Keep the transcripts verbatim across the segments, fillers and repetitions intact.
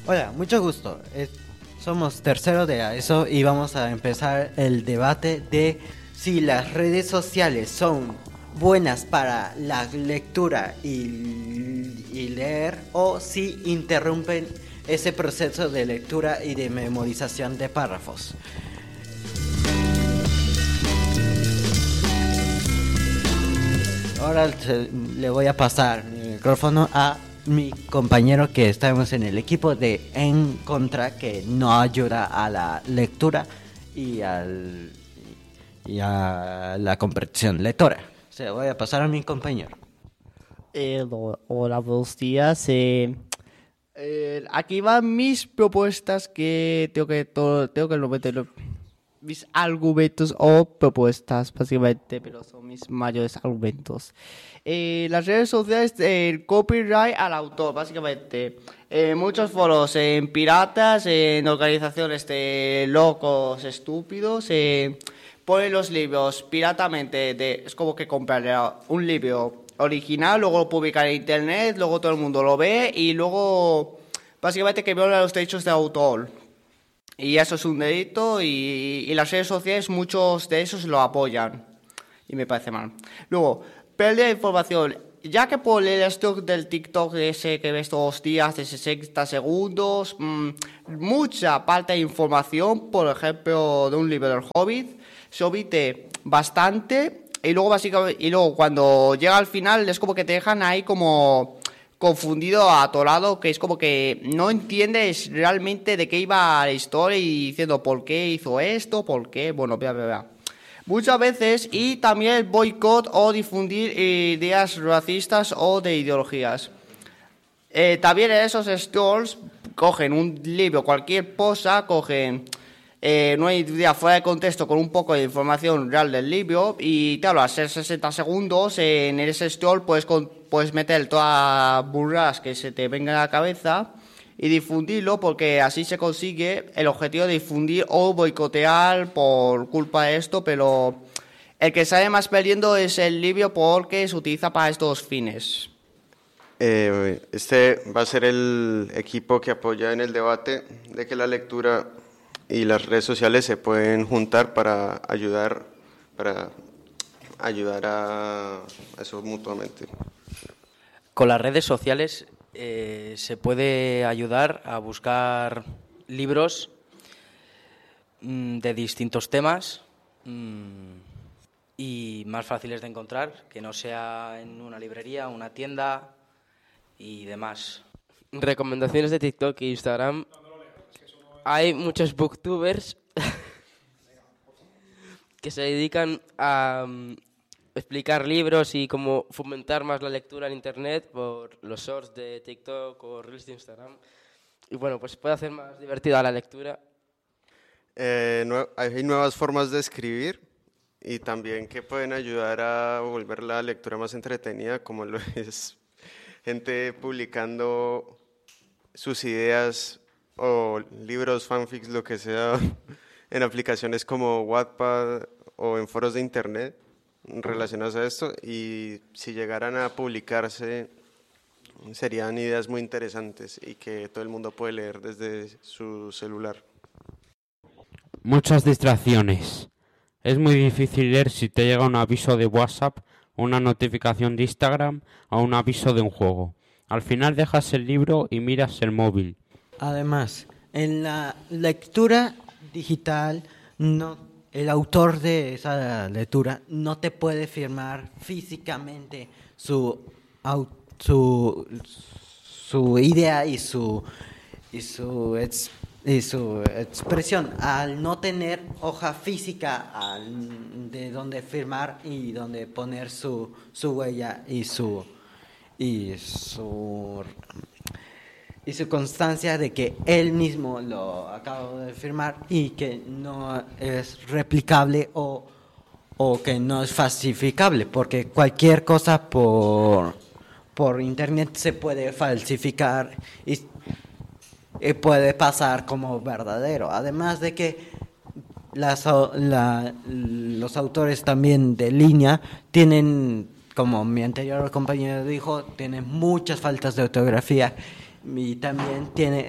Hola, mucho gusto. Es- somos tercero de A E S O y vamos a empezar el debate de si las redes sociales son buenas para la lectura y, y leer o si interrumpen ese proceso de lectura y de memorización de párrafos. Ahora se- le voy a pasar mi micrófono a mi compañero que estamos en el equipo de En Contra, que no ayuda a la lectura y, al, y a la comprensión lectora. Se lo voy a pasar a mi compañero. Eh, lo- hola, buenos días. Eh, eh, aquí van mis propuestas que tengo que todo, tengo que meter mis argumentos o propuestas, básicamente, pero son mis mayores argumentos. Eh, las redes sociales, eh, el copyright al autor, básicamente. Eh, muchos foros en piratas, en organizaciones de locos estúpidos, eh, ponen los libros piratamente. De, es como que comprar un libro original, luego lo publican en internet, luego todo el mundo lo ve y luego básicamente que viola los derechos de autor. Y eso es un delito y, y las redes sociales muchos de esos lo apoyan y me parece mal. Luego, pérdida de información. Ya que por el stock del TikTok ese que ves todos los días de sesenta segundos, mmm, mucha falta de información, por ejemplo, de un libro del Hobbit, se omite bastante y luego básicamente y luego cuando llega al final es como que te dejan ahí como confundido, atorado, que es como que no entiendes realmente de qué iba la historia y diciendo por qué hizo esto, por qué, bueno, bla, bla, bla. Muchas veces, y también el boicot o difundir ideas racistas o de ideologías. Eh, también en esos stores cogen un libro, cualquier cosa, cogen eh, una idea fuera de contexto con un poco de información real del libro y claro, al ser sesenta segundos en ese store puedes, con, puedes meter todas las burras que se te vengan a la cabeza y difundirlo porque así se consigue el objetivo de difundir o boicotear por culpa de esto, pero el que sale más perdiendo es el libro porque se utiliza para estos fines. Eh, este va a ser el equipo que apoya en el debate de que la lectura y las redes sociales se pueden juntar para ayudar, para ayudar a, a eso mutuamente. Con las redes sociales eh, se puede ayudar a buscar libros mmm, de distintos temas mmm, y más fáciles de encontrar, que no sea en una librería, una tienda y demás. Recomendaciones de TikTok e Instagram. Hay muchos booktubers que se dedican a um, explicar libros y cómo fomentar más la lectura en internet por los shorts de TikTok o reels de Instagram. Y bueno, pues puede hacer más divertida la lectura. Eh, nue- hay nuevas formas de escribir y también que pueden ayudar a volver la lectura más entretenida, como lo es gente publicando sus ideas o libros, fanfics, lo que sea, en aplicaciones como Wattpad o en foros de internet relacionados a esto, y si llegaran a publicarse serían ideas muy interesantes y que todo el mundo puede leer desde su celular. Muchas distracciones. Es muy difícil leer si te llega un aviso de WhatsApp, una notificación de Instagram o un aviso de un juego. Al final dejas el libro y miras el móvil. Además, en la lectura digital, no, el autor de esa lectura no te puede firmar físicamente su, au- su, su idea y su, y su, ex- y su expresión. Al no tener hoja física al- de donde firmar y donde poner su, su huella y su, y su y su constancia de que él mismo lo acaba de firmar y que no es replicable o, o que no es falsificable, porque cualquier cosa por, por internet se puede falsificar y, y puede pasar como verdadero. Además de que las, la, los autores también de línea tienen, como mi anterior compañero dijo, tienen muchas faltas de ortografía. Y también tiene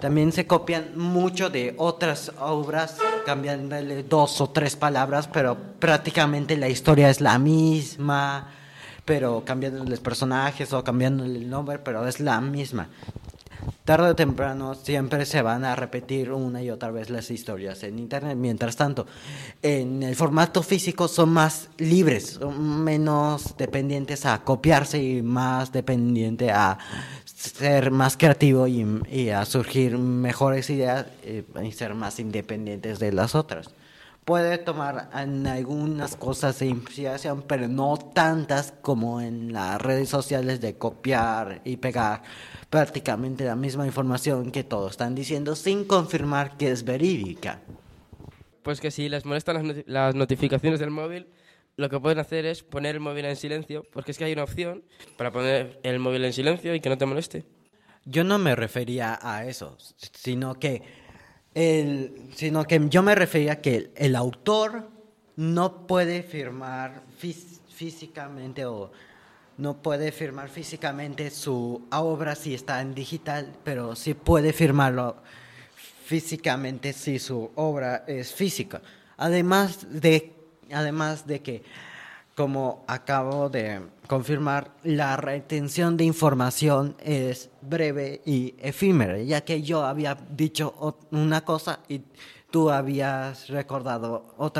También se copian mucho de otras obras, cambiándole dos o tres palabras, pero prácticamente la historia es la misma, pero cambiándoles personajes o cambiándole el nombre, pero es la misma. Tarde o temprano siempre se van a repetir una y otra vez las historias en internet. Mientras tanto, en el formato físico son más libres, son menos dependientes a copiarse y más dependientes a ser más creativo y, y a surgir mejores ideas y, y ser más independientes de las otras. Puede tomar en algunas cosas de inspiración, pero no tantas como en las redes sociales de copiar y pegar prácticamente la misma información que todos están diciendo sin confirmar que es verídica. Pues que si les molestan las, noti- las notificaciones del móvil, lo que pueden hacer es poner el móvil en silencio, porque es que hay una opción para poner el móvil en silencio y que no te moleste. Yo no me refería a eso, sino que el, sino que yo me refería a que el, el autor no puede firmar fí- físicamente o no puede firmar físicamente su obra si está en digital, pero sí puede firmarlo físicamente si su obra es física. Además de, además de que, como acabo de confirmar, la retención de información es breve y efímera, ya que yo había dicho una cosa y tú habías recordado otra.